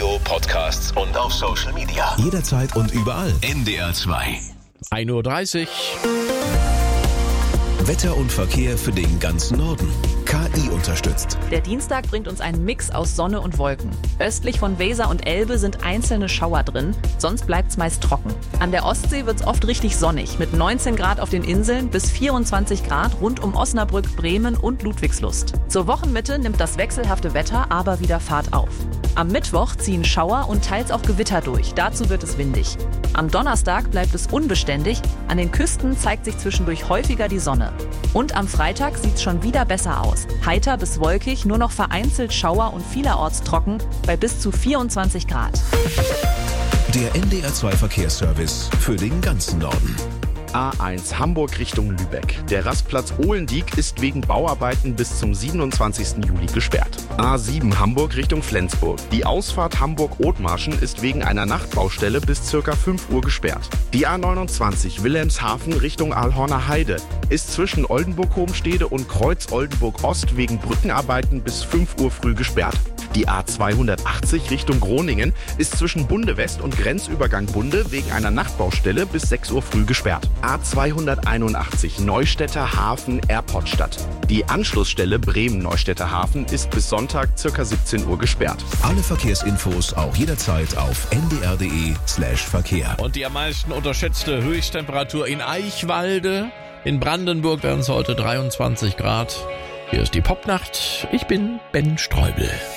Audio, Podcasts und auf Social Media. Jederzeit und überall. NDR 2. 1:30 Uhr. Wetter und Verkehr für den ganzen Norden. KI unterstützt. Der Dienstag bringt uns einen Mix aus Sonne und Wolken. Östlich von Weser und Elbe sind einzelne Schauer drin, sonst bleibt's meist trocken. An der Ostsee wird's oft richtig sonnig, mit 19 Grad auf den Inseln bis 24 Grad rund um Osnabrück, Bremen und Ludwigslust. Zur Wochenmitte nimmt das wechselhafte Wetter aber wieder Fahrt auf. Am Mittwoch ziehen Schauer und teils auch Gewitter durch, dazu wird es windig. Am Donnerstag bleibt es unbeständig, an den Küsten zeigt sich zwischendurch häufiger die Sonne. Und am Freitag sieht's schon wieder besser aus. Heiter bis wolkig, nur noch vereinzelt Schauer und vielerorts trocken bei bis zu 24 Grad. Der NDR 2 Verkehrsservice für den ganzen Norden. A1 Hamburg Richtung Lübeck. Der Rastplatz Ohlendieck ist wegen Bauarbeiten bis zum 27. Juli gesperrt. A7 Hamburg Richtung Flensburg. Die Ausfahrt Hamburg-Othmarschen ist wegen einer Nachtbaustelle bis ca. 5 Uhr gesperrt. Die A29 Wilhelmshaven Richtung Aalhorner Heide ist zwischen Oldenburg-Hohenstede und Kreuz-Oldenburg-Ost wegen Brückenarbeiten bis 5 Uhr früh gesperrt. Die A280 Richtung Groningen ist zwischen Bunde West und Grenzübergang Bunde wegen einer Nachtbaustelle bis 6 Uhr früh gesperrt. A281 Neustädter Hafen Airportstadt. Die Anschlussstelle Bremen-Neustädter Hafen ist bis Sonntag ca. 17 Uhr gesperrt. Alle Verkehrsinfos auch jederzeit auf ndr.de/Verkehr. Und die am meisten unterschätzte Höchsttemperatur in Eichwalde. In Brandenburg werden es heute 23 Grad. Hier ist die Popnacht. Ich bin Ben Streubel.